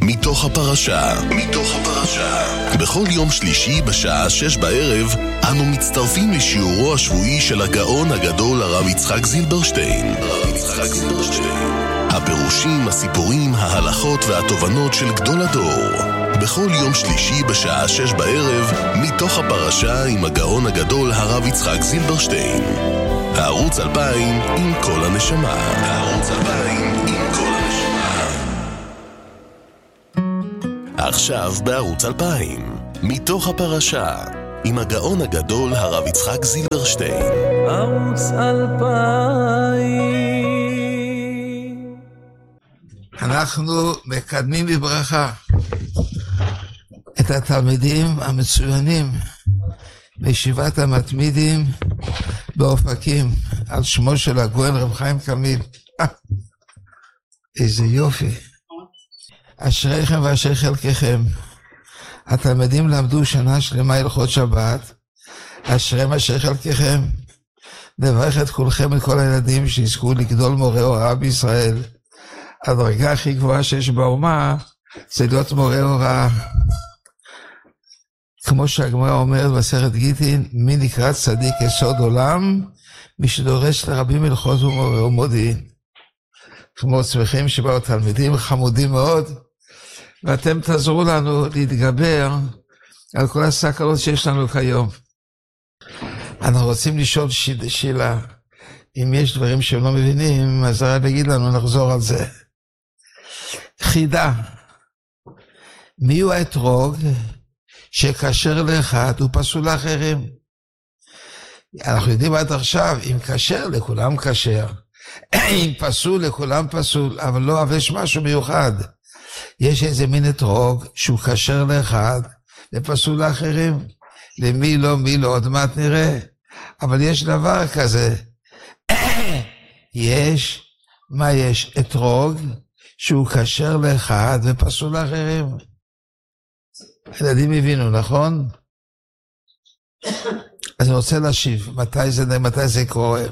מתוך הפרשה. בכל יום שלישי בשעה 6 בערב אנו מצטרפים לשיעורו השבועי של הגאון הגדול הרב יצחק זילברשטיין. הפירושים, הסיפורים, ההלכות והתובנות של גדול הדור. בכל יום שלישי בשעה 6 בערב מתוך הפרשה עם הגאון הגדול הרב יצחק זילברשטיין. הערוץ 2000 עם כל הנשמה. עכשיו בערוץ 2000 מתוך הפרשה עם הגאון הגדול הרב יצחק זילברשטיין. ערוץ 2000. אנחנו מקדמים בברכה את התלמידים המצוינים בישיבת המתמידים באופקים על שמו של הגאון רב חיים קמיל. איזה יופי. אשריכם ואשרי חלקכם. התלמידים למדו שנה שלמה הלכות שבת. אשריכם אשרי חלקכם. נברך את כולכם וכל הילדים שיזכו לגדול מורה הוראה בישראל. הדרגה הכי גבוהה שיש באומה זה להיות מורה הוראה. כמו שהגמרא אומרת במסכת גיטין, מי נקרא צדיק יסוד עולם? מי שדורש לרבים הלכות ומורה ומודיעין. כמו שמחים שבאו תלמידים חמודים מאוד, ואתם תעזרו לנו להתגבר על כל הסכנות שיש לנו כיום. אנחנו רוצים לשאול שאלה. אם יש דברים שהם לא מבינים, אז רק להגיד לנו, נחזור על זה. חידה. מי הוא האתרוג שכשר לאחד הוא פסול לאחרים? אנחנו יודעים עד עכשיו, אם כשר לכולם כשר. אם פסול לכולם פסול, אבל לא, אבל יש משהו מיוחד. יש איזה מין אתרוג שהוא כשר לאחד ופסול לאחרים. למי לא, מי לא, עוד מעט נראה. אבל יש דבר כזה. מה יש? אתרוג שהוא כשר לאחד ופסול לאחרים. הילדים הבינו, נכון? אז אני רוצה להשיב, מתי זה קורה?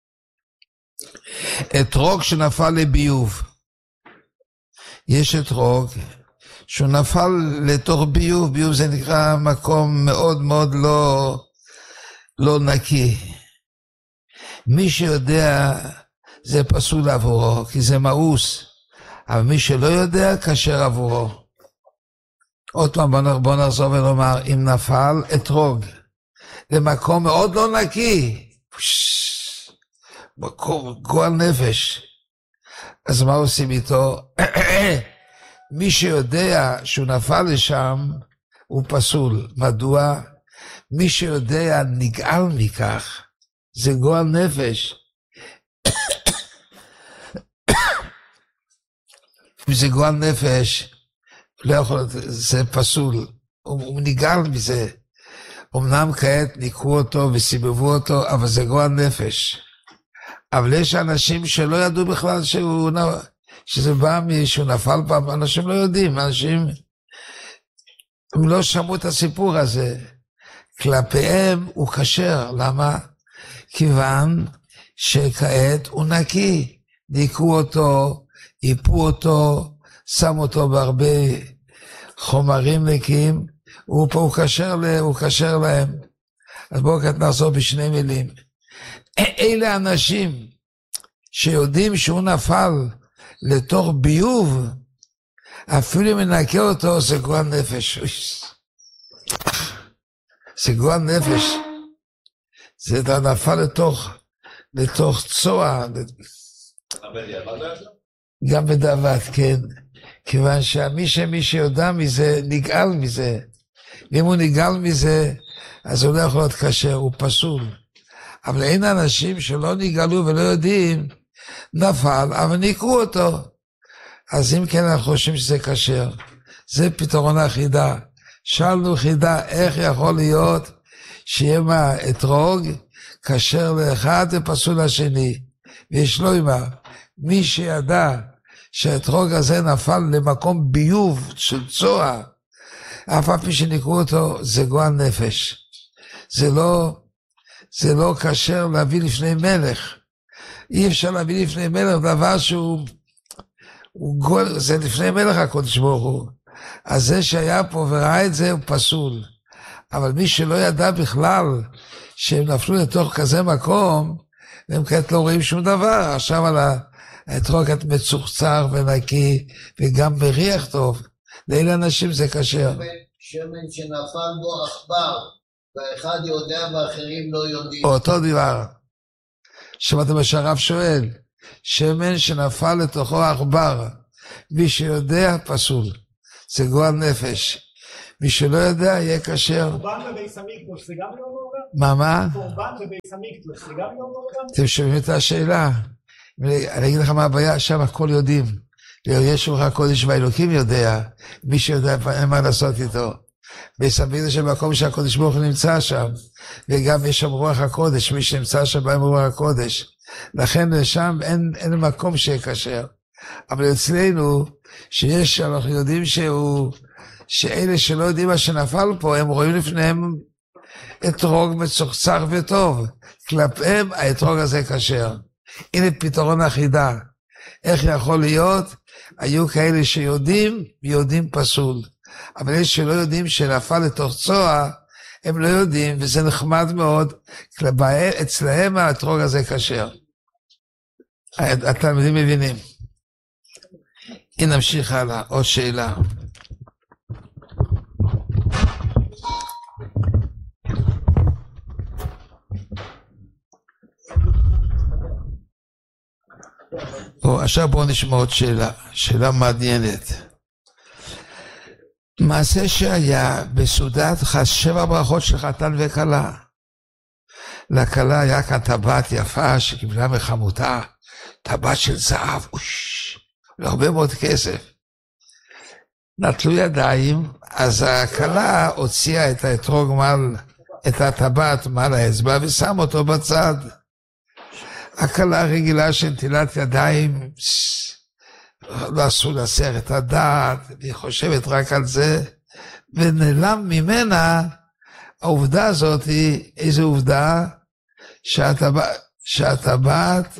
אתרוג שנפל לביוב. יש אתרוג שהוא נפל לתוך ביוב. ביוב זה נקרא מקום מאוד מאוד לא נקי. מי שיודע זה פסול עבורו, כי זה מאוס. אבל מי שלא יודע, כשר עבורו. עוד פעם בוא נחזור ולומר, אם נפל אתרוג למקום מאוד לא נקי, מקום גועל נפש, אז מה עושים איתו? מי שיודע שהוא נפל לשם הוא פסול. מדוע? מי שיודע נגעל מכך, זה גועל נפש. אם זה גועל נפש, לא יכול, זה פסול. הוא נגעל מזה. אמנם כעת ניקו אותו וסיבבו אותו, אבל זה גועל נפש. אבל יש אנשים שלא ידעו בכלל שזה בא שהוא נפל פעם. אנשים לא יודעים, הם לא שמעו את הסיפור הזה. כלפיהם הוא כשר. למה? כיוון שכעת הוא נקי. ניקו אותו, איפו אותו, שם אותו בהרבה חומרים נקיים, הוא כשר להם. אז בואו כעת נחזור בשני מילים. אלה אנשים שיודעים שהוא נפל לתוך ביוב, אפילו אם ננקה אותו, זה גועל נפש. זה גועל נפש. זה נפל לתוך צועה. גם בדעת, כן. כיוון שמי שיודע מזה, נגעל מזה. אם הוא נגעל מזה, אז הוא לא יכול להיות כשר, הוא פסול. אבל אין אנשים שלא נגעלו ולא יודעים, נפל, אבל ניקרו אותו. אז אם כן אנחנו חושבים שזה כשר. זה פתרון החידה. שאלנו חידה, איך יכול להיות שיהיה מה אתרוג, כשר לאחד ופסול לשני. ויש לו מה, מי שידע שהאתרוג הזה נפל למקום ביוב של צועה, אף פי שניקרו אותו, זה גועל נפש. זה לא כשר להביא לפני מלך. אי אפשר להביא לפני מלך דבר שהוא זה לפני מלך הקודש ברוך הוא. אז זה שהיה פה וראה את זה הוא פסול. אבל מי שלא ידע בכלל שהם נפלו לתוך כזה מקום, הם כעת לא רואים שום דבר. עכשיו על האתרוג מצוחצר ונקי, וגם בריח טוב. לאלה אנשים זה קשר. שמן שנפל בו עכבר, והאחד יודע ואחרים לא יודעים. אותו דבר. שמעתם מה שהרב שואל, שמן שנפל לתוכו עכבר, מי שיודע פסול, זה גועל נפש. מי שלא יודע יהיה כשר. קורבן בבייס המקדוש זה גם לא מעורר? מה? קורבן בבייס המקדוש זה גם לא מעורר? אתם שומעים את השאלה? אני אגיד לך מה הבעיה, שם הכל יודעים. יש רוח הקודש והאלוקים יודע, מי שיודע אין מה לעשות איתו. בייס המקדוש זה מקום שהקודש ברוך הוא נמצא שם, וגם יש שם רוח הקודש, מי שנמצא שם בהם רוח הקודש. לכן שם אין מקום שיהיה כשר. אבל אצלנו, אנחנו יודעים שאלה שלא יודעים מה שנפל פה, הם רואים לפניהם אתרוג מצוחצח וטוב. כלפיהם האתרוג הזה כשר. הנה פתרון החידה. איך יכול להיות? היו כאלה שיודעים פסול. אבל אלה שלא יודעים שנפל לתוך צועה, הם לא יודעים, וזה נחמד מאוד. אצלהם האתרוג הזה כשר. התלמידים מבינים. הנה נמשיך הלאה, עוד שאלה. עכשיו בואו נשמע עוד שאלה מעניינת. מעשה שהיה בסעודת 7 ברכות של חתן וכלה. לכלה היה כאן טבעת יפה שקיבלה מחמותה, טבעת של זהב, והרבה מאוד כסף. נטלו ידיים, אז הכלה הוציאה את האתרוג את הטבעת מעל האצבע ושם אותו בצד. הכלה רגילה של נטילת ידיים, לא עשו להסר את הדעת, והיא חושבת רק על זה, ונעלם ממנה העובדה הזאת, איזו עובדה? שהטבעת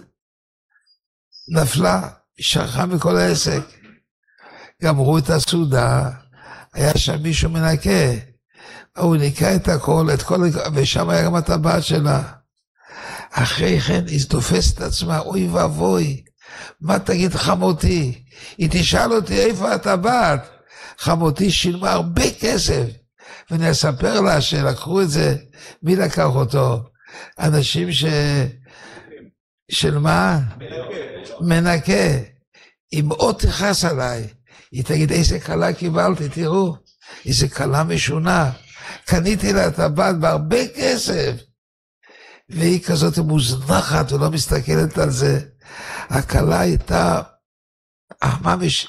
נפלה, היא שכחה מכל העסק. גמרו את הסעודה, היה שם מישהו מנקה, הוא ניקה את הכל, ושם היה גם הטבעת שלה. אחרי כן היא תופסת את עצמה, אוי ואבוי, מה תגיד חמותי? היא תשאל אותי איפה הטבעת? חמותי שילמה הרבה כסף, ואני אספר לה שלקחו את זה, מי לקח אותו? אנשים של מה? מנקה. היא מאוד תכעס עליי, היא תגיד איזה קלה קיבלתי, תראו, איזה קלה משונה, קניתי לה טבעת בהרבה כסף, והיא כזאת מוזנחת ולא מסתכלת על זה. הקלה הייתה ממש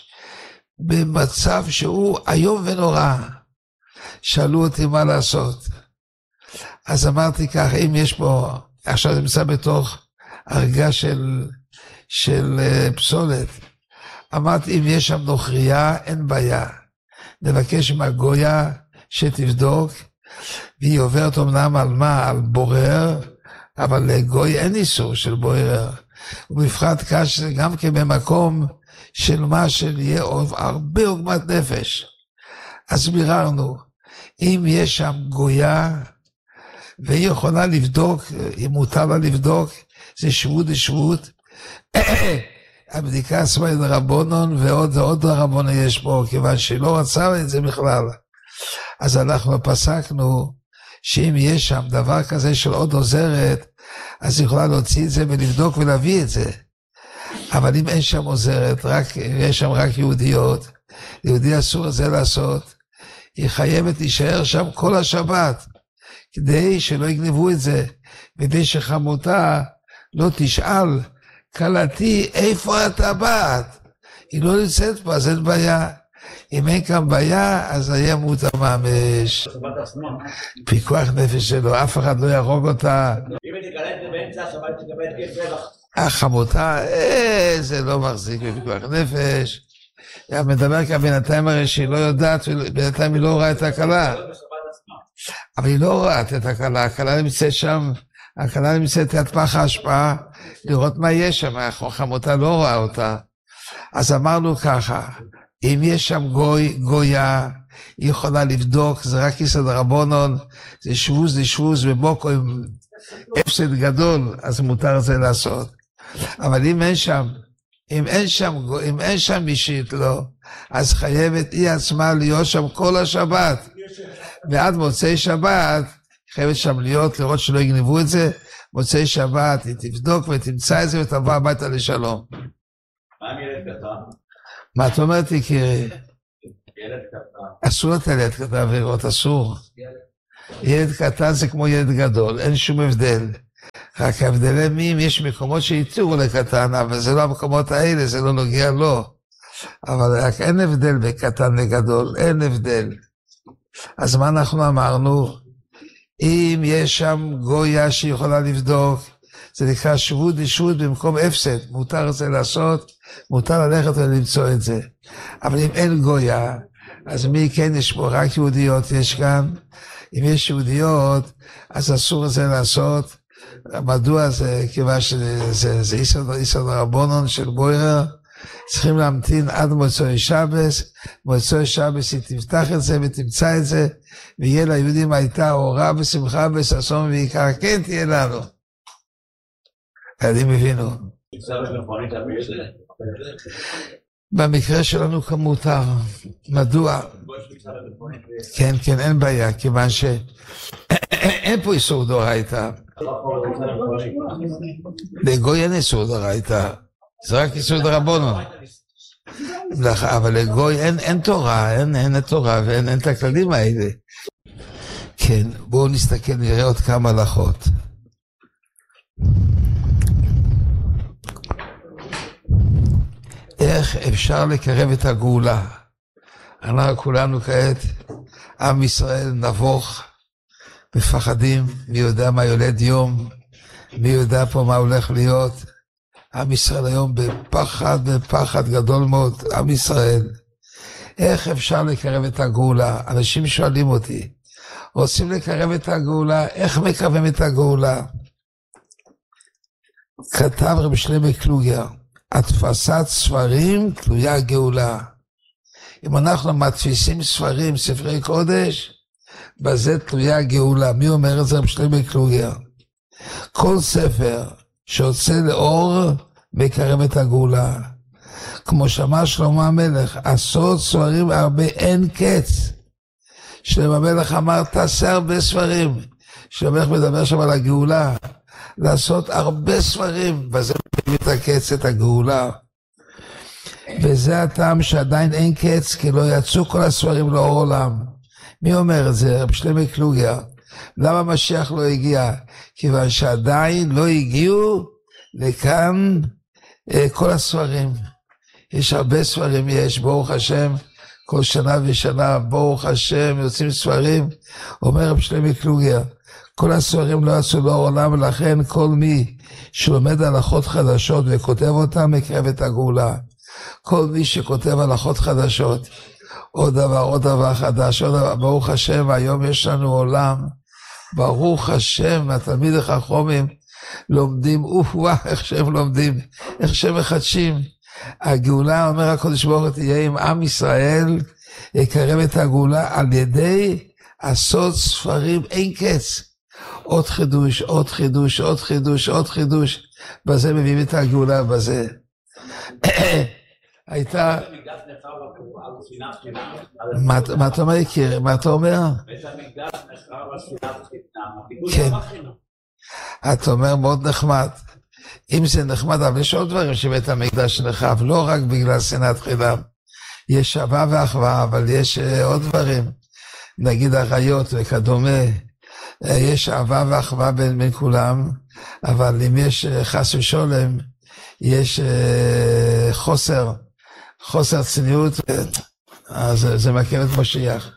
במצב שהוא איום ונורא. שאלו אותי מה לעשות. אז אמרתי כך, אם יש פה, עכשיו זה נמצא בתוך הרגה של פסולת. אמרתי, אם יש שם נוכריה, אין בעיה. נבקש מהגויה שתבדוק, והיא עוברת אמנם על מה? על בורר, אבל לגוי אין איסור של בורר. ובפרט כאשר גם כן במקום של מה שיהיה הרבה עוגמת נפש. אז ביררנו, אם יש שם גויה, והיא יכולה לבדוק, אם מותר לה לבדוק, זה שבות דשבות. הבדיקה עצמה היא רבונון, ועוד רבונון יש פה, כיוון שלא רצה את זה בכלל. אז אנחנו פסקנו, שאם יש שם דבר כזה של עוד עוזרת, אז היא יכולה להוציא את זה ולבדוק ולהביא את זה. אבל אם אין שם עוזרת, יש שם רק יהודיות, יהודי אסור את זה לעשות, היא חייבת להישאר שם כל השבת, כדי שלא יגנבו את זה, כדי שחמותה לא תשאל, קלתי, איפה הטבעת? היא לא נמצאת פה, אז אין בעיה. אם אין כאן בעיה, אז היה מות הממש. פיקוח נפש שלו, אף אחד לא ירוג אותה. אם היא תקלט באמצע השבת, תקבל כיף בטח. החמותה, זה לא מחזיק בפיקוח נפש. מדבר כאן בינתיים הרי שהיא לא יודעת, בינתיים היא לא רואה את הכלה. אבל היא לא רואה את הכלה, הכלה נמצאת שם, הכלה נמצאת את פח ההשפעה, לראות מה יש שם, החמותה לא רואה אותה. אז אמרנו ככה, אם יש שם גויה, היא יכולה לבדוק, זה רק יסוד רבונון, זה שבוז ובוקו עם הפסד גדול, אז מותר זה לעשות. אבל אם אין שם אישית לא, אז חייבת היא עצמה להיות שם כל השבת, ועד מוצאי שבת, חייבת שם לראות שלא יגנבו את זה, מוצאי שבת, היא תבדוק ותמצא את זה ותבוא הביתה לשלום. מה עם ילד קטן? מה את אומרת יקירי? ילד קטן. אסור את ילד קטן עבירות, אסור. ילד קטן זה כמו ילד גדול, אין שום הבדל. רק ההבדלי מין, יש מקומות שיתירו לקטן, אבל זה לא המקומות האלה, זה לא נוגע לו. אבל רק אין הבדל בקטן לגדול, אין הבדל. אז מה אנחנו אמרנו? אם יש שם גויה שיכולה לבדוק, זה נקרא שבוד במקום הפסד, מותר את זה לעשות, מותר ללכת ולמצוא את זה. אבל אם אין גויה, אז מי כן יש פה? רק יהודיות יש כאן. אם יש יהודיות, אז אסור את זה לעשות. מדוע זה? כיוון שזה איסוד רבונון של בוירר, צריכים להמתין עד מוצאי שבס, מוצאי שבס היא תפתח את זה ותמצא את זה, ויהיה ליהודים הייתה אורה ושמחה וששון ועיקר, כן תהיה לנו. הילדים הבינו. במקרה שלנו כמותר. מדוע? כן, אין בעיה, כיוון שאין פה איסור דאורייתא. לגוי אין איסור דאורייתא. זה רק איסור דרבנן. אבל לגוי אין תורה, אין תורה ואין את הכללים האלה. כן, בואו נסתכל, נראה עוד כמה הלכות. איך אפשר לקרב את הגאולה? אנחנו כולנו כעת, עם ישראל נבוך, מפחדים, מי יודע מה יולד יום, מי יודע פה מה הולך להיות. עם ישראל היום בפחד גדול מאוד, עם ישראל. איך אפשר לקרב את הגאולה? אנשים שואלים אותי, רוצים לקרב את הגאולה, איך מקרבים את הגאולה? כתב רב שלמה קלוגר, הדפסת ספרים תלויה גאולה. אם אנחנו מדפיסים ספרים, ספרי קודש, בזה תלויה גאולה. מי אומר את זה? רב שלמה קלוגר. כל ספר שיוצא לאור מקרב את הגאולה. כמו שאמר שלמה המלך, עשרות ספרים הרבה אין קץ. שלמה המלך אמר, תעשה הרבה ספרים. שלמה המלך מדבר שם על הגאולה. לעשות הרבה ספרים, וזה מביא את הקץ, את הגאולה. וזה הטעם שעדיין אין קץ, כי לא יצאו כל הספרים לאור עולם. מי אומר את זה? רב שלמה קלוגר. למה משיח לא הגיע? כיוון שעדיין לא הגיעו לכאן כל הספרים. יש הרבה ספרים, יש, ברוך השם, כל שנה ושנה, ברוך השם, יוצאים ספרים. אומר רב שלמה קלוגר, כל הספרים לא יצאו לאור עולם, ולכן כל מי שלומד הלכות חדשות וכותב אותם, מקרב את הגאולה. כל מי שכותב הלכות חדשות, עוד דבר חדש, עוד דבר, ברוך השם, היום יש לנו עולם, ברוך השם, התלמיד החכמים לומדים, איך שהם לומדים, איך שהם מחדשים. הגאולה, אומר הקדוש ברוך הוא, תהיה עם עם ישראל, יקרב את הגאולה על ידי עשות ספרים אין קץ. עוד חידוש, עוד חידוש, עוד חידוש, עוד חידוש. בזה מביאים את הגאולה, בזה. הייתה... מה אתה אומר, יקיר? מה אתה אומר? כן. אתה אומר מאוד נחמד. אם זה נחמד, אבל יש עוד דברים שבית המקדש נחרב, לא רק בגלל שנאת חינם. יש אהבה ואחווה, אבל יש עוד דברים. נגיד עריות וכדומה. יש אהבה ואחווה בין כולם, אבל אם יש חס ושולם, יש חוסר צניעות, אז זה מכיר את משיח.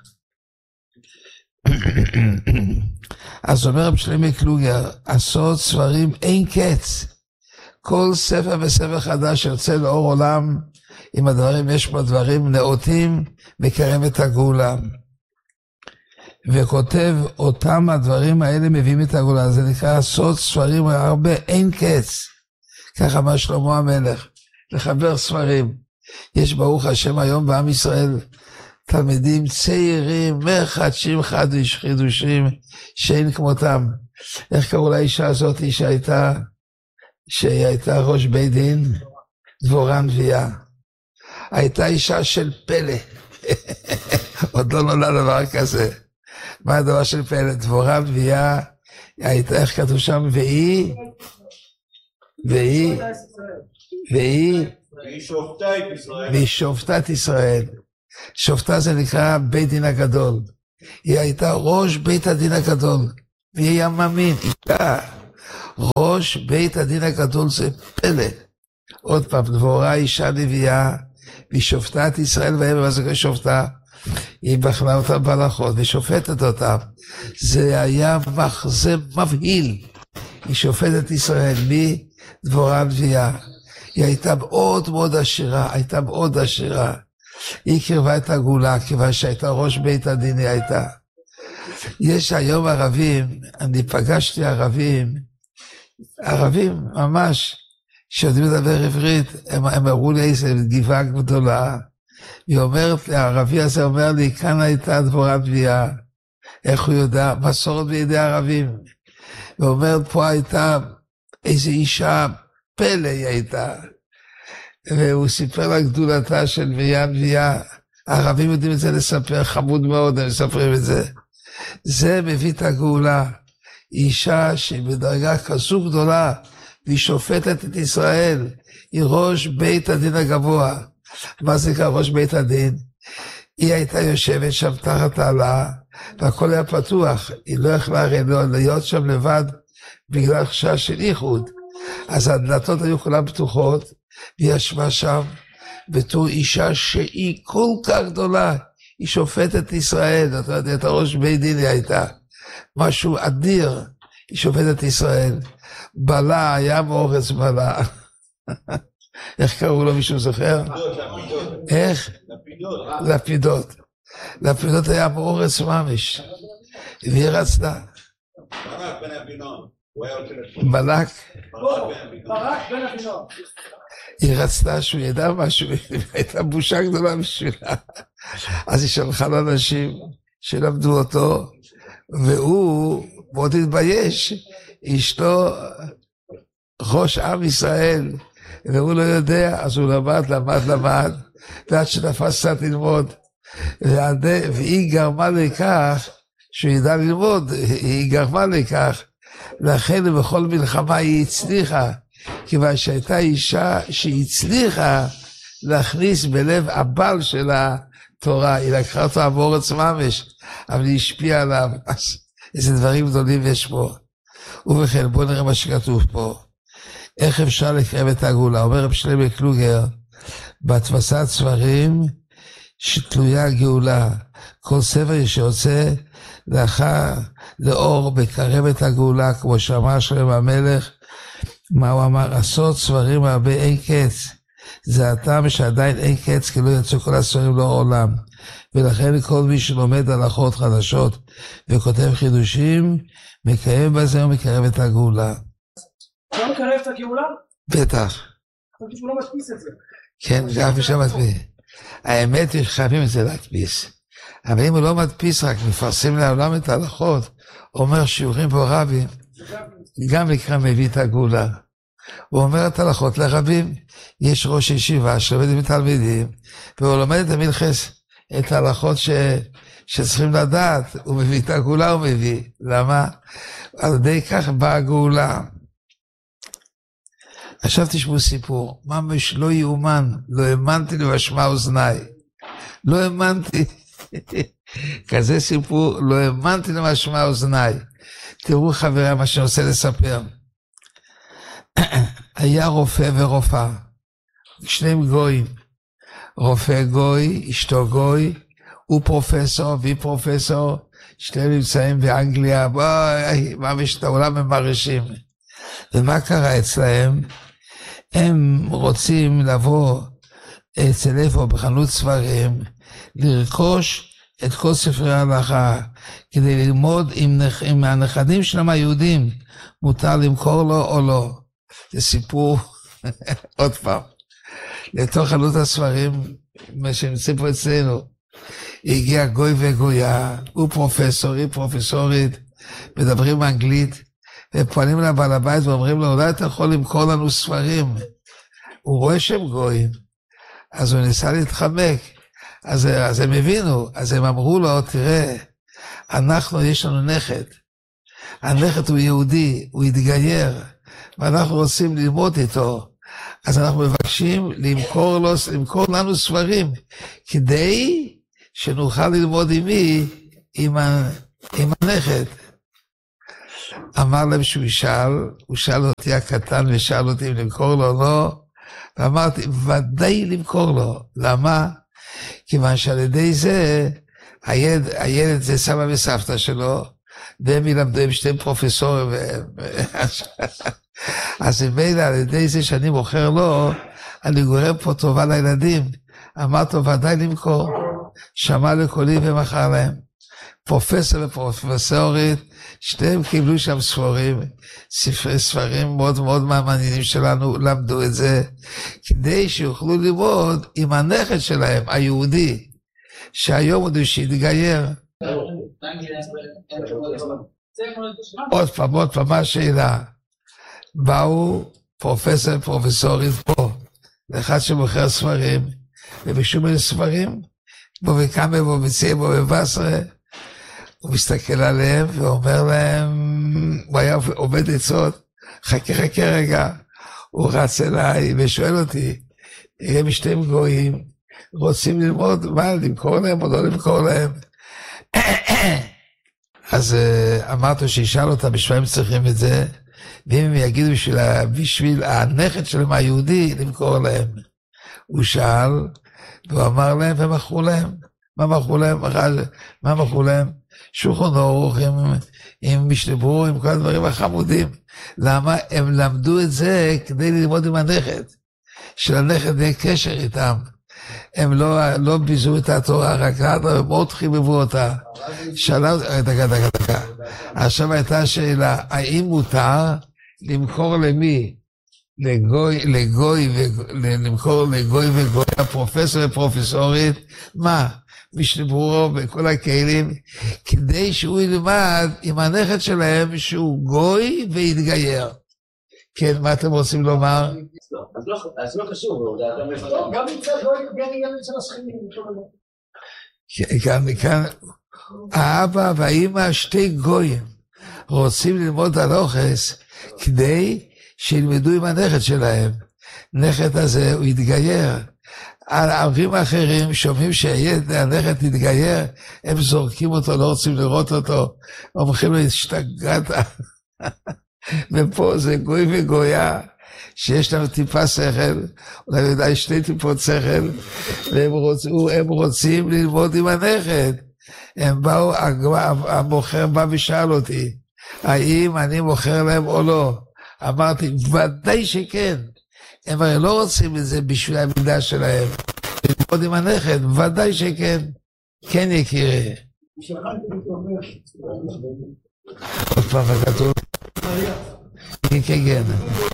אז אומר רב שלמה קלוגר, עשרות ספרים אין קץ. כל ספר וספר חדש שיוצא לאור עולם, עם הדברים, יש פה דברים נאותים, מקרב את הגאולה. וכותב אותם הדברים האלה מביאים את הגאולה. זה נקרא עשרות ספרים הרבה אין קץ. ככה אמר שלמה המלך, לחבר ספרים. יש ברוך השם היום בעם ישראל תלמידים צעירים, מחדשים חידושים שאין כמותם. איך קראו לאישה הזאת שהייתה ראש בית דין? דבורה הנביאה. הייתה אישה של פלא. עוד לא נולד דבר כזה. מה הדבר של פלא? דבורה הנביאה, הייתה, איך כתוב שם? והיא שופטה את ישראל. שופטה זה נקרא בית דין הגדול. היא הייתה ראש בית הדין הגדול. והיא היה מאמין, איתה. ראש בית הדין הגדול זה פלא. עוד פעם, דבורה אישה נביאה, והיא שופטה את ישראל ויהי, מה זה שופטה? היא בחנה אותם בהלכות ושופטת אותם. זה היה מחזה מבהיל. היא שופטת ישראל, מי? דבורה הנביאה. היא הייתה מאוד מאוד עשירה, היא קרבה את הגאולה, כיוון שהייתה ראש בית הדין, היא הייתה. יש היום ערבים, אני פגשתי ערבים ממש, שיודעים לדבר עברית, הם הראו לי איזו גבעה גדולה, היא אומרת, הערבי הזה אומר לי, כאן הייתה דבורה הנביאה, איך הוא יודע? מסורת בידי ערבים. היא אומרת, פה הייתה איזו אישה, פלא היא הייתה, והוא סיפר לה גדולתה של הנביאה, הערבים יודעים את זה לספר, חמוד מאוד, הם מספרים את זה. זה מביא את הגאולה, אישה שהיא בדרגה כזו גדולה, והיא שופטת את ישראל, היא ראש בית הדין הגבוה. מה זה נקרא ראש בית הדין? היא הייתה יושבת שם תחת העלה, והכל היה פתוח, היא לא יכלה הרי להיות שם לבד, בגלל חשש של ייחוד. אז הדלתות היו כולן פתוחות, והיא ישבה שם, בתור אישה שהיא כל כך גדולה, היא שופטת ישראל, אתה יודע, את הראש בית דין היא הייתה, משהו אדיר, היא שופטת ישראל, בלה, היה מאורץ בלה, איך קראו לו מישהו זוכר? איך? לפידות היה מאורץ ממש, והיא רצתה. ברק בן אבינועם. היא רצתה שהוא ידע משהו, הייתה בושה גדולה בשבילה. אז היא שלחה לאנשים שלמדו אותו, והוא מאוד התבייש, אשתו ראש עם ישראל, והוא לא יודע, אז הוא למד, ועד שנפס קצת ללמוד, והיא גרמה לכך, שהוא ידע ללמוד, היא גרמה לכך, לכן בכל מלחמה היא הצליחה, כיוון שהייתה אישה שהצליחה להכניס בלב הבעל של התורה, היא לקחה אותו המורץ ממש, אבל היא השפיעה עליו, אז איזה דברים גדולים יש פה. ובכן, בואו נראה מה שכתוב פה. איך אפשר לקרב את הגאולה? אומר רב שלמה קלוגר, בהדפסת ספרים שתלויה הגאולה, כל ספר שיוצא לאור בקרב את הגאולה, כמו שאמר שלם המלך, מה הוא אמר? עשות ספרים הרבה אין קץ, זה הטעם שעדיין אין קץ, כי לא יצאו כל הספרים לאור עולם, ולכן כל מי שלומד הלכות חדשות וכותב חידושים, מקיים בזה ומקרב את הגאולה. לא מקרב את הגאולה? בטח. חושבים שהוא לא מדפיס את זה. כן, זה אף משהו מדפיס. האמת היא שחייבים את זה להדפיס. אבל אם הוא לא מדפיס, רק מפרסם לעולם את ההלכות, אומר שיעורים פה רבים, גם נקרא מביא את הגאולה. הוא אומר את ההלכות לרבים, יש ראש ישיבה שלומד עם תלמידים, והוא לומד את המלכס, את ההלכות שצריכים לדעת, הוא מביא את הגאולה, הוא מביא. למה? על ידי כך באה הגאולה. עכשיו תשמעו סיפור, ממש לא יאומן, לא האמנתי למשמע אוזניי, לא האמנתי, כזה סיפור, לא האמנתי למשמע אוזניי. תראו חבר'ה מה שאני רוצה לספר. היה רופא ורופאה, שניהם גויים, רופא גוי, אשתו גוי, הוא פרופסור והיא פרופסור, שניהם נמצאים באנגליה, בואי, ממש את העולם הם מרשים. ומה קרה אצלהם? הם רוצים לבוא אצל איפה בחנות ספרים, לרכוש את כל ספרי ההלכה, כדי ללמוד אם הנכדים שלהם היהודים, מותר למכור לו או לא. זה סיפור, עוד פעם, לתוך חנות הספרים, מה שנמצאים פה אצלנו. הגיע גוי וגויה, הוא פרופסור, היא פרופסורית, מדברים אנגלית, ופועלים לבעל הבית ואומרים לו, אולי אתה יכול למכור לנו ספרים. הוא רואה שהם גויים, אז הוא ניסה להתחמק, אז הם הבינו, אז הם אמרו לו, תראה, יש לנו נכד, הנכד הוא יהודי, הוא התגייר, ואנחנו רוצים ללמוד איתו, אז אנחנו מבקשים למכור לנו ספרים, כדי שנוכל ללמוד עם הנכד. אמר להם שהוא הוא שאל אותי הקטן ושאל אותי אם למכור לו או לא, ואמרתי, ודאי למכור לו. למה? כיוון שעל ידי זה, הילד זה סבא וסבתא שלו, והם ילמדו עם שתי פרופסורים, אז ממילא על ידי זה שאני מוכר לו, אני גורם פה טובה לילדים. אמרתי לו, ודאי למכור. שמע לקולי ומכר להם. פרופסור ופרופסורית, שתיהם קיבלו שם ספרים מאוד מאוד מעניינים שלנו, למדו את זה, כדי שיוכלו ללמוד עם הנכד שלהם, היהודי, שהיום עוד שהתגייר. עוד פעם, מה השאלה? באו פרופסור ופרופסורית פה, לאחד שמוכר ספרים, וביקשו ממנו ספרים, בו וקאמה, בו מציע, בו ובסרה, הוא מסתכל עליהם ואומר להם, הוא היה עובד עצות, חכה רגע, הוא רץ אליי ושואל אותי, הם שתיהם גויים, רוצים ללמוד, מה, למכור להם או לא למכור להם? אז אמרתי שישאל אותם בשביל הם צריכים את זה, ואם הם יגידו בשביל הנכד שלהם היהודי, למכור להם. הוא שאל, והוא אמר להם, ומכרו להם. מה מכרו להם? שולחן ערוך עם משנה, עם כל הדברים החמודים. למה? הם למדו את זה כדי ללמוד עם הנכד. שלנכד יהיה קשר איתם. הם לא ביזו את התורה, רק הם מאוד חיבבו אותה. דקה. עכשיו הייתה שאלה, האם מותר למכור למי? למכור לגוי וגוי, הפרופסור ופרופסורית, מה? משנבורו וכל הכלים, כדי שהוא ילמד עם הנכד שלהם שהוא גוי והתגייר. כן, מה אתם רוצים לומר? אז לא קשור, גם מצד גוי גם מצד השכנים. כאן, האבא והאמא שתי גויים רוצים ללמוד הלוכס כדי שילמדו עם הנכד שלהם. נכד הזה הוא התגייר. הערים האחרים שומעים שהנכד התגייר, הם זורקים אותו, לא רוצים לראות אותו, אומרים לו, השתגעת. ופה זה גוי וגויה, שיש להם טיפה שכל, אולי יודעי שתי טיפות שכל, והם רוצים ללמוד עם הנכד. הם באו, המוכר בא ושאל אותי, האם אני מוכר להם או לא? אמרתי, ודאי שכן. הם הרי לא רוצים את זה בשביל המידה שלהם. ללמוד עם הנכד, ודאי שכן. כן יקירי. עוד פעם כתוב. כן.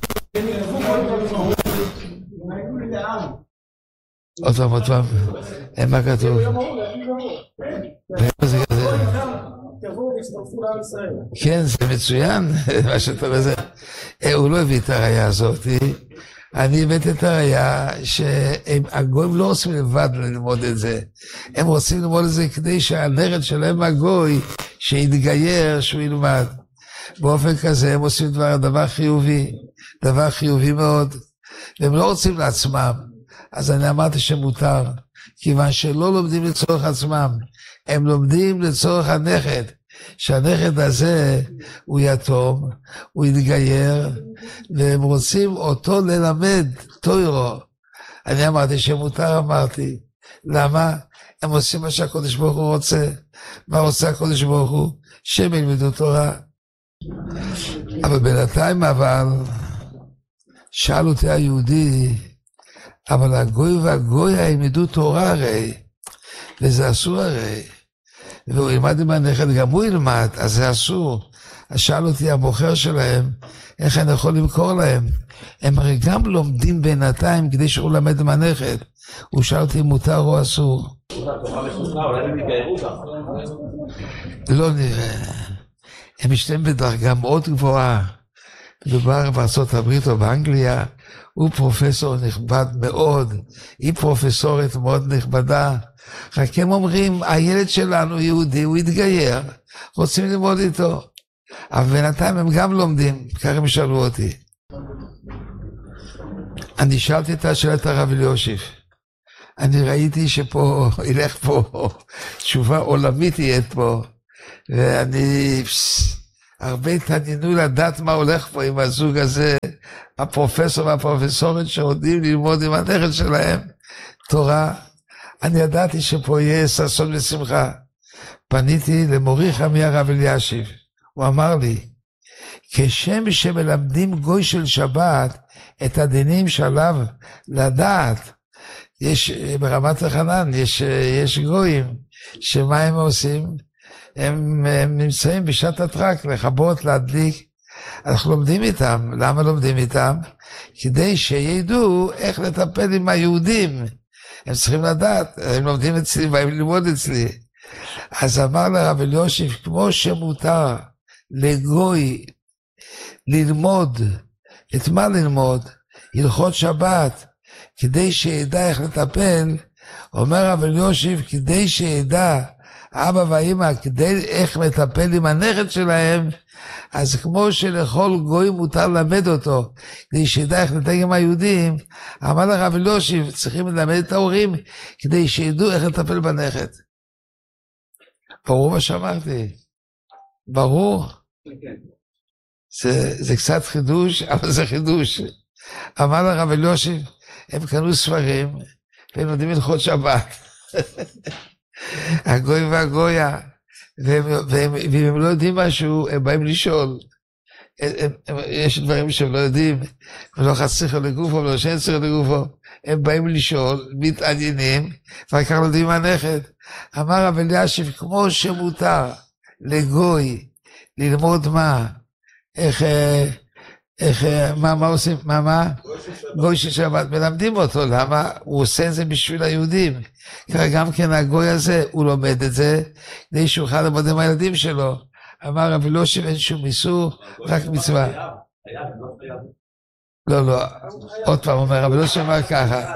עוד פעם. מה כתוב? כן, זה מצוין. מה שאתה אומר. הוא לא הביא את הראייה הזאת. אני הבאתי את הראייה שהגויים לא רוצים לבד ללמוד את זה. הם רוצים ללמוד את זה כדי שהנכד שלהם הגוי שיתגייר, שהוא ילמד. באופן כזה הם עושים דבר חיובי מאוד, והם לא רוצים לעצמם. אז אני אמרתי שמותר, כיוון שלא לומדים לצורך עצמם, הם לומדים לצורך הנכד. שהנכד הזה הוא יתום, הוא יתגייר, והם רוצים אותו ללמד תוירו. אני אמרתי שמותר, למה? הם עושים מה שהקדוש ברוך הוא רוצה. מה רוצה הקדוש ברוך הוא? שהם ילמדו תורה. אבל בינתיים שאל אותי היהודי, אבל הגוי והגוי ילמדו תורה הרי, וזה אסור הרי. והוא ילמד עם הנכד, גם הוא ילמד, אז זה אסור. אז שאל אותי המוכר שלהם, איך אני יכול למכור להם? הם הרי גם לומדים בינתיים כדי שהוא למד מנכת. הוא שאל אותי אם מותר או אסור. לא נראה. הם משתיים בדרגה מאוד גבוהה. מדובר בארצות הברית או באנגליה, הוא פרופסור נכבד מאוד, היא פרופסורית מאוד נכבדה, רק הם אומרים, הילד שלנו יהודי, הוא יתגייר, רוצים ללמוד איתו, אבל בינתיים הם גם לומדים, ככה הם שאלו אותי. אני שאלתי את השאלת הרב אליושיב, אני ראיתי שפה, ילך פה, תשובה עולמית יהיה פה, ואני... הרבה התעניינו לדעת מה הולך פה עם הזוג הזה, הפרופסור והפרופסורית שעודים ללמוד עם הנכד שלהם, תורה. אני ידעתי שפה יהיה ששון ושמחה. פניתי למורי חמי הרב אלישיב, הוא אמר לי, כשם שמלמדים גוי של שבת את הדינים שעליו לדעת, יש ברמת החנן, יש גויים, שמה הם עושים? הם נמצאים בשעת הטרק, לכבות, להדליק. אנחנו לומדים איתם. למה לומדים איתם? כדי שידעו איך לטפל עם היהודים. הם צריכים לדעת, הם לומדים אצלי, באים ללמוד אצלי. אז אמר לרב אליושיב, כמו שמותר לגוי ללמוד, את מה ללמוד? הלכות שבת, כדי שידע איך לטפל, אומר רב אליושיב, כדי שידע אבא ואמא, כדי איך לטפל עם הנכד שלהם, אז כמו שלכל גוי מותר למד אותו, כדי שידע איך לטפל עם היהודים, אמר לרב אליושיב, צריכים ללמד את ההורים, כדי שידעו איך לטפל בנכד. ברור מה שאמרתי? ברור? זה קצת חידוש, אבל זה חידוש. אמר לרב אליושיב, הם קנו ספרים, והם יודעים הלכות שבת. הגוי והגויה, ואם הם לא יודעים משהו, הם באים לשאול. יש דברים שהם לא יודעים, ולא חסך לגופו, ולא שאין צריך לגופו. הם באים לשאול, מתעניינים, וכך לא יודעים הנכד. אמר רב אלישיב, כמו שמותר לגוי ללמוד מה, מה עושים, מה? גוי של שבת, מלמדים אותו, למה? הוא עושה את זה בשביל היהודים. ככה גם כן הגוי הזה, הוא לומד את זה, כדי שהוא יוכל לעבוד עם הילדים שלו. אמר רב אלישיב, אין שום איסור, רק מצווה. לא, עוד פעם אומר, רב אלישיב אמר ככה.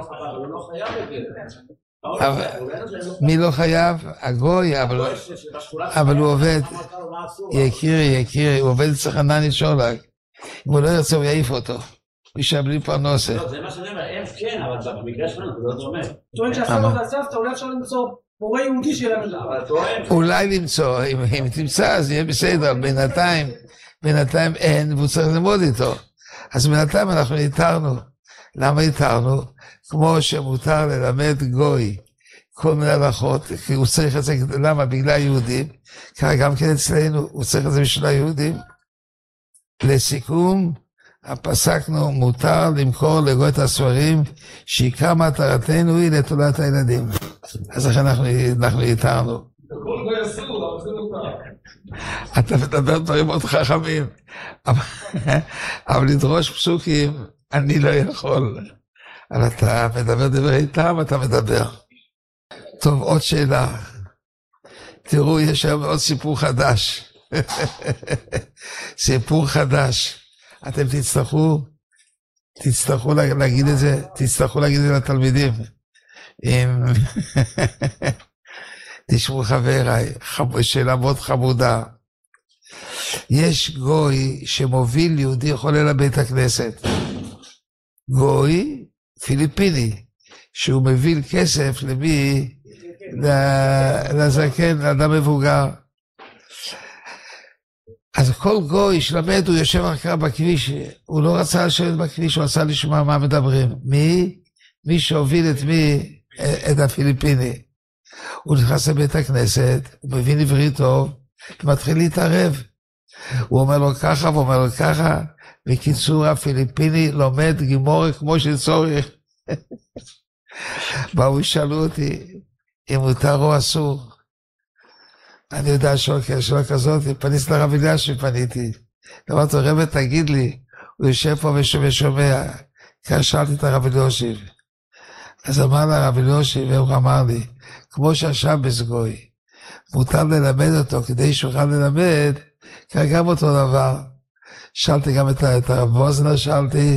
מי לא חייב? הגוי, אבל הוא עובד. יקירי, הוא עובד אצל חנני שולק. אם הוא לא ירצה, הוא יעיף אותו. הוא יישאר בלי פרנסה. לא, זה מה שאני אומר, הם כן, אבל במקרה שלנו זה לא דומה. טוען שהסבא והסבתא, אולי אפשר למצוא מורה יהודי שילמד לה. אולי למצוא, אם תמצא, אז יהיה בסדר. בינתיים אין, והוא צריך ללמוד איתו. אז בינתיים אנחנו התרנו. למה התרנו? כמו שמותר ללמד גוי כל מיני הלכות, כי הוא צריך את זה, למה? בגלל היהודים. ככה גם כן אצלנו, הוא צריך את זה בשביל היהודים. לסיכום, הפסקנו, מותר למכור לגוי את הספרים, שעיקר מטרתנו היא לתולת הילדים. אז לכן אנחנו התרנו. אתה מדבר דברים מאוד חכמים, אבל לדרוש פסוקים, אני לא יכול. אבל אתה מדבר דברי טעם, אתה מדבר. טוב, עוד שאלה. תראו, יש היום עוד סיפור חדש. סיפור חדש. אתם תצטרכו להגיד את זה, לתלמידים. תשמעו חבריי, שאלה מאוד חמודה. יש גוי שמוביל יהודי חולה לבית הכנסת. גוי פיליפיני, שהוא מביא כסף למי? לזקן, לאדם מבוגר. אז כל גוי שלמד, הוא יושב אחר בכביש, הוא לא רצה לשבת בכביש, הוא רצה לשמוע מה מדברים. מי שהוביל את הפיליפיני. הוא נכנס לבית הכנסת, הוא מבין עברית טוב, ומתחיל להתערב. הוא אומר לו ככה, והוא אומר לו ככה, בקיצור הפיליפיני לומד גימורה כמו שצורך. באו ישאלו אותי, אם מותר או אסור. אני יודע שאלה כזאת, פניתי לרב אלישיב, פניתי. אמרתי, רבי, תגיד לי, הוא יושב פה ושומע. כאן שאלתי את הרב אלישיב. אז אמר לה הרב אלישיב, והוא אמר לי, כמו שהשבס גוי, מותר ללמד אותו, כדי שיוכל ללמד, כאן גם אותו דבר. שאלתי גם את הרב ווזנר, שאלתי,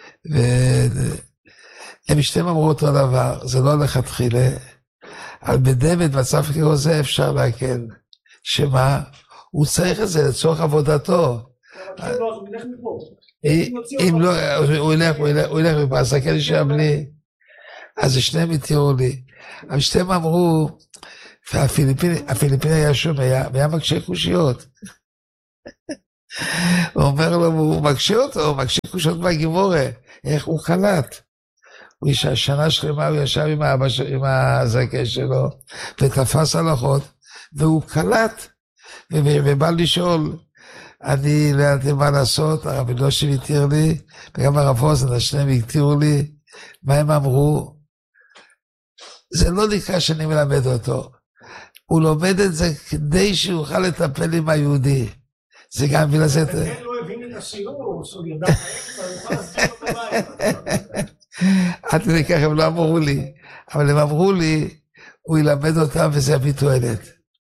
והם שתיהם אמרו אותו דבר, זה לא לכתחילה. על בדמת מצב כאילו זה אפשר להקל. שמה? הוא צריך את זה לצורך עבודתו. אם לא, הוא ילך מפה, אז הכן שם לי. אז שניהם התיארו לי. אבל שתיהם אמרו, והפיליפיני היה שומע, והיה מקשה קושיות. הוא אומר לו, הוא מקשה אותו, הוא מקשה קושיות מהגימורה. איך הוא קלט? הוא שנה שלמה, הוא ישב עם הזקה שלו, ותפס הלכות, והוא קלט, ובא לשאול, אני לא ידעתי מה לעשות, הרב אלישיב התיר לי, וגם הרב ווזנר, שניהם התירו לי, מה הם אמרו? זה לא נקרא שאני מלמד אותו, הוא לומד את זה כדי שיוכל לטפל עם היהודי, זה גם בגלל זה... כן, לא הבין את השיעור, שהוא ידע באמצע, הוא יכול להסביר אותו בבית. עד כדי כך הם לא אמרו לי, אבל הם אמרו לי, הוא ילמד אותם וזה יביא תועלת.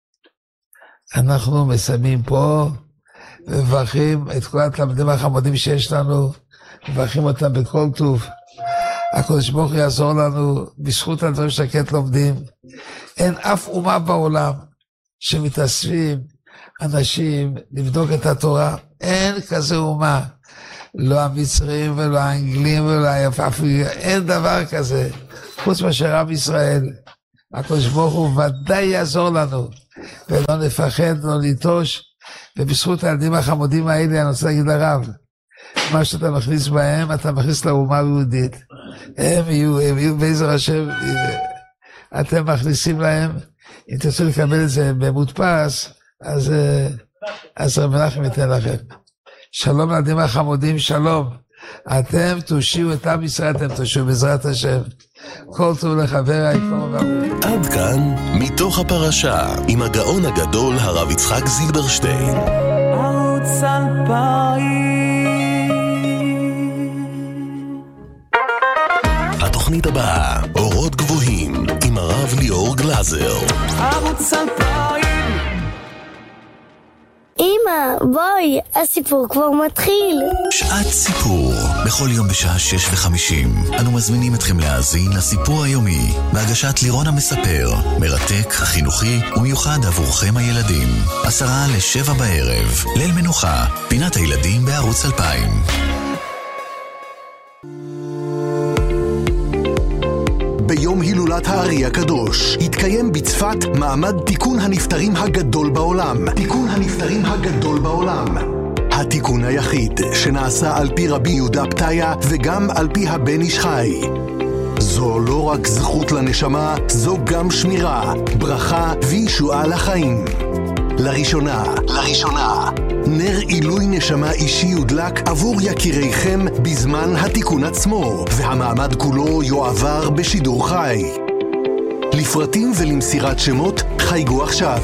אנחנו מסיימים פה, ומברכים את כל התלמידים החמודים שיש לנו, מברכים אותם בכל טוב. הקדוש ברוך הוא יעזור לנו, בזכות הדברים שקט לומדים. אין אף אומה בעולם שמתאספים אנשים לבדוק את התורה, אין כזה אומה. לא המצרים ולא האנגלים ולא היפהפים, אין דבר כזה, חוץ מאשר עם ישראל. הקדוש ברוך הוא ודאי יעזור לנו, ולא נפחד, לא ניטוש, ובזכות הילדים החמודים האלה, אני רוצה להגיד לרב, מה שאתה מכניס בהם, אתה מכניס לאומה היהודית. הם יהיו בעזר השם, אתם מכניסים להם, אם תרצו לקבל את זה במודפס, אז רב מנחם ייתן לכם. שלום לילדים החמודים, שלום. אתם תושיעו את עם ישראל, אתם תושיעו בעזרת השם. כל טוב לחבר היקום והברוך. עד כאן מתוך הפרשה עם הגאון הגדול הרב יצחק זילברשטיין. ערוץ 2000. התוכנית הבאה, אורות גבוהים עם הרב ליאור גלזר. ערוץ 2000. אמא, בואי, הסיפור כבר מתחיל. שעת סיפור, בכל יום בשעה 6:50. אנו מזמינים אתכם להאזין לסיפור היומי, בהגשת לירון המספר, מרתק, חינוכי ומיוחד עבורכם הילדים. 6:50 בערב, ליל מנוחה, פינת הילדים בערוץ 2000. ביום הילולת הארי הקדוש התקיים בצפת מעמד תיקון הנפטרים הגדול בעולם. תיקון הנפטרים הגדול בעולם. התיקון היחיד שנעשה על פי רבי יהודה פתיה וגם על פי הבן איש חי. זו לא רק זכות לנשמה, זו גם שמירה, ברכה וישועה לחיים. לראשונה, נר עילוי נשמה אישי יודלק עבור יקיריכם בזמן התיקון עצמו, והמעמד כולו יועבר בשידור חי. לפרטים ולמסירת שמות חייגו עכשיו.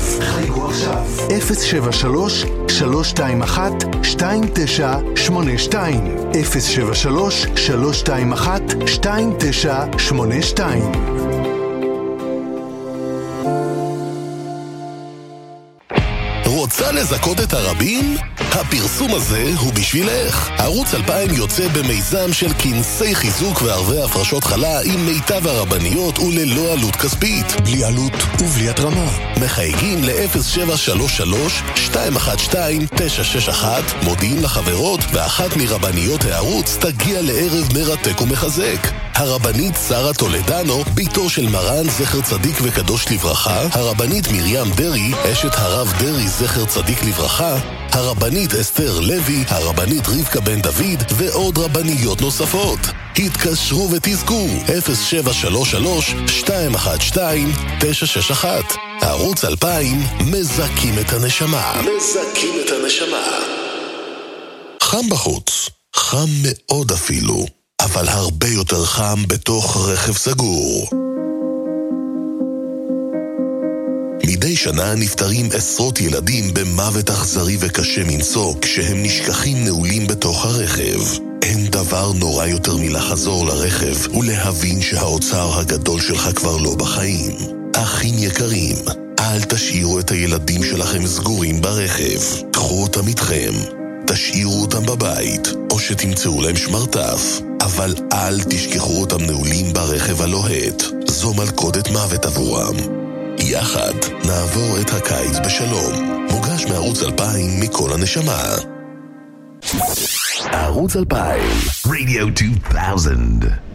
073-321-2982 073-321-2982. רוצה לזכות את הרבים? הפרסום הזה הוא בשבילך. ערוץ 2000 יוצא במיזם של כנסי חיזוק וערבי הפרשות חלה עם מיטב הרבניות וללא עלות כספית. בלי עלות ובלי התרמה. מחייגים ל-0733-212-961, מודיעים לחברות, ואחת מרבניות הערוץ תגיע לערב מרתק ומחזק. הרבנית שרה טולדנו, ביתו של מרן זכר צדיק וקדוש לברכה, הרבנית מרים דרי, אשת הרב דרי זכר צדיק לברכה, הרבנית אסתר לוי, הרבנית רבקה בן דוד ועוד רבניות נוספות. התקשרו ותזכו 0733-212-961. ערוץ 2000 מזכים את הנשמה. חם בחוץ, חם מאוד אפילו, אבל הרבה יותר חם בתוך רכב סגור. מדי מדי שנה נפטרים עשרות ילדים במוות אכזרי וקשה מנשוא כשהם נשכחים נעולים בתוך הרכב. אין דבר נורא יותר מלחזור לרכב ולהבין שהאוצר הגדול שלך כבר לא בחיים. אחים יקרים, אל תשאירו את הילדים שלכם סגורים ברכב. קחו אותם איתכם. תשאירו אותם בבית, או שתמצאו להם שמרטף. אבל אל תשכחו אותם נעולים ברכב הלוהט. זו מלכודת מוות עבורם. יחד נעבור את הקיץ בשלום. מוגש מערוץ 2000 מכל הנשמה. ערוץ 2000, Radio 2000.